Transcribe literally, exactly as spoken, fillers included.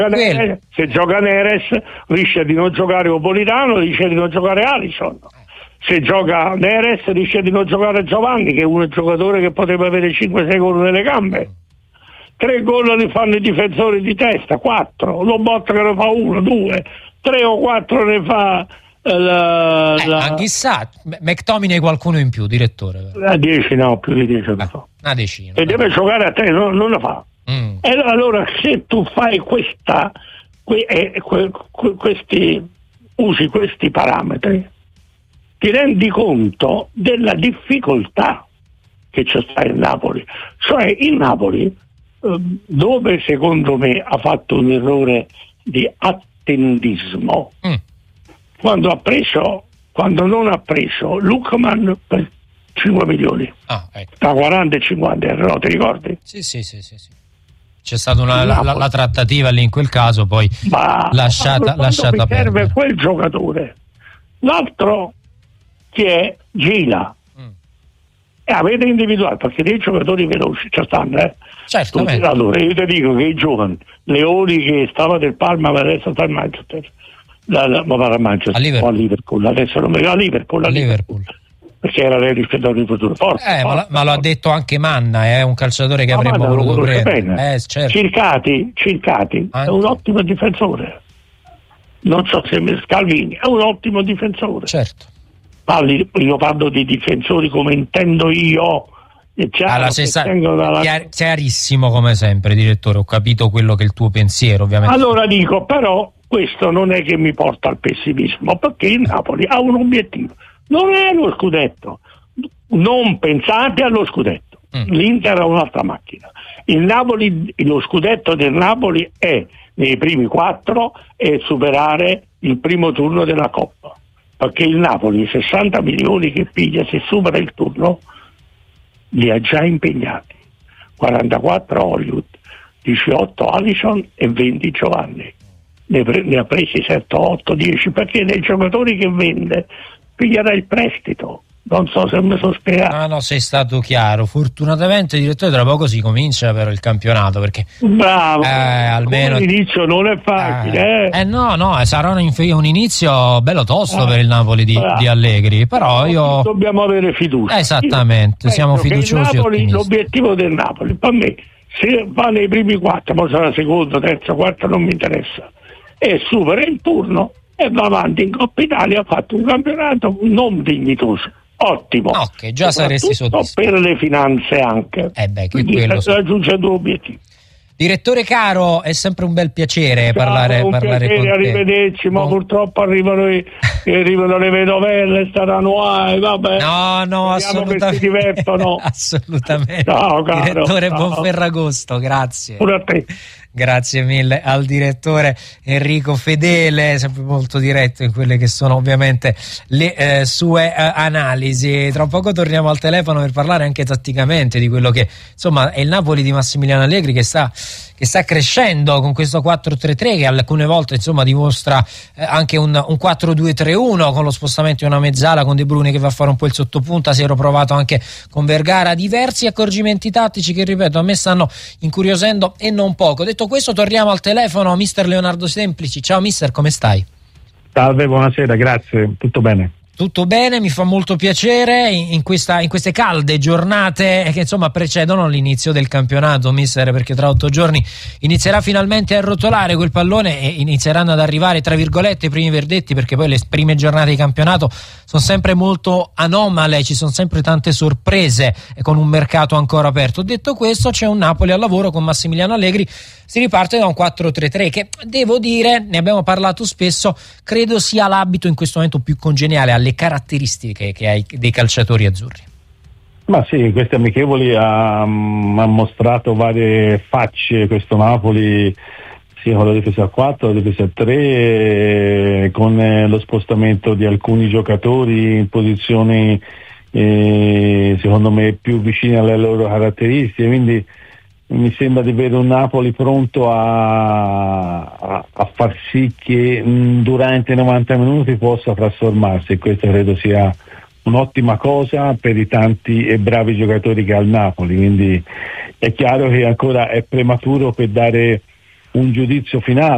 Neres, se gioca Neres rischia di non giocare Politano, rischia di non giocare Alisson. Se gioca Neres rischia di non giocare Giovanni, che è un giocatore che potrebbe avere cinque sei gol nelle gambe. Tre gol li fanno i difensori di testa, quattro. Lobotka che ne fa uno, due, tre o quattro ne fa la, eh, la... ma chissà, McTominay qualcuno in più, direttore. A dieci no, più di dieci ne fa. Una decina. E deve giocare a te, non, non lo fa. Mm. E allora se tu fai questa que, eh, que, que, questi usi questi parametri, ti rendi conto della difficoltà che c'è sta in Napoli. Cioè il Napoli, eh, dove secondo me ha fatto un errore di attendismo, mm. quando ha preso quando non ha preso Lookman per cinque milioni, ah, ecco. Tra quaranta e cinquanta euro, no, ti ricordi? Sì, sì, sì, sì, sì. C'è stata una, la, la, la trattativa lì in quel caso, poi ma, lasciata, ma lasciata perdere. Serve quel giocatore. L'altro che è Gila. Mm. E avete individuato, perché dei giocatori veloci ci stanno, eh? Certamente. Allora, io ti dico che i giovani, Leoni che stava del Parma, ma adesso sta al Manchester, la, la, ma va a Manchester, a Liverpool. O a Liverpool, adesso non mi a Liverpool, a Liverpool. Liverpool. Perché era il rispettore di futuro forte. Eh, ma, ma lo ha detto anche Manna, è eh, un calciatore che ma avremmo voluto prendere. Eh, certo. Circati, Circati è un ottimo difensore. Non so se Scalvini è un ottimo difensore. Certo. Parli, io parlo di difensori come intendo io. Allora, sei sa- dalla... chiar- chiarissimo come sempre, direttore. Ho capito quello che è il tuo pensiero, ovviamente. Allora dico, però questo non è che mi porta al pessimismo, perché il Napoli ha un obiettivo. Non è lo scudetto, non pensate allo scudetto. Mm. L'Inter ha un'altra macchina. Il Napoli, lo scudetto del Napoli è nei primi quattro e superare il primo turno della Coppa, perché il Napoli sessanta milioni che piglia se supera il turno li ha già impegnati, quarantaquattro Hollywood, diciotto Alisson e venti Giovanni. Ne, pre- ne ha presi sette, otto, dieci, perché dei giocatori che vende piglierà il prestito. Non so se mi sono spiegato. No, no, sei stato chiaro. Fortunatamente, direttore, tra poco si comincia per il campionato, perché bravo, eh, almeno l'inizio non è facile. Eh, eh no, no, sarà un, un inizio bello tosto eh, per il Napoli di, di Allegri, però io dobbiamo avere fiducia. Esattamente, io siamo fiduciosi. Napoli, l'obiettivo del Napoli, per me, se va nei primi quattro, poi sarà secondo, terzo, quarto, non mi interessa, e supera il turno e va avanti in Coppa Italia. Ha fatto un campionato non dignitoso, ottimo, ok, già saresti soddisfatto per le finanze anche, eh beh, che quindi quello raggiunge due obiettivi. Direttore caro, è sempre un bel piacere Ciao, parlare, un parlare piacere, con te. Arrivederci, ma no. purtroppo arrivano, i, arrivano le vedovelle, staranno ah, vabbè. No, no, assolutamente. Che si divertono. Assolutamente. Ciao, caro. Direttore, ciao. Buon Ferragosto, grazie. Pure a te. Grazie mille al direttore Enrico Fedele, sempre molto diretto in quelle che sono ovviamente le eh, sue eh, analisi. Tra poco torniamo al telefono per parlare anche tatticamente di quello che insomma è il Napoli di Massimiliano Allegri, che sta, che sta crescendo con questo quattro tre tre, che alcune volte insomma dimostra eh, anche un, un quattro due tre uno con lo spostamento di una mezzala con De Bruyne che va a fare un po' il sottopunta. Si era provato anche con Vergara, diversi accorgimenti tattici che, ripeto, a me stanno incuriosendo e non poco. Detto questo, torniamo al telefono. Mister Leonardo Semplici, ciao mister, come stai? Salve, buonasera, grazie, tutto bene. Tutto bene, mi fa molto piacere in, questa, in queste calde giornate che insomma precedono l'inizio del campionato, mister, perché tra otto giorni inizierà finalmente a rotolare quel pallone e inizieranno ad arrivare tra virgolette i primi verdetti, perché poi le prime giornate di campionato sono sempre molto anomale, ci sono sempre tante sorprese con un mercato ancora aperto. Detto questo, c'è un Napoli al lavoro con Massimiliano Allegri, si riparte da un quattro tre tre che, devo dire, ne abbiamo parlato spesso, credo sia l'abito in questo momento più congeniale alle caratteristiche che hai dei calciatori azzurri. Ma sì, questi amichevoli ha, ha mostrato varie facce questo Napoli, sia con la difesa a quattro, la difesa a tre, con eh, lo spostamento di alcuni giocatori in posizioni eh, secondo me più vicine alle loro caratteristiche, quindi mi sembra di vedere un Napoli pronto a, a, a far sì che mh, durante i novanta minuti possa trasformarsi, e questo credo sia un'ottima cosa per i tanti e bravi giocatori che ha il Napoli. Quindi è chiaro che ancora è prematuro per dare un giudizio finale.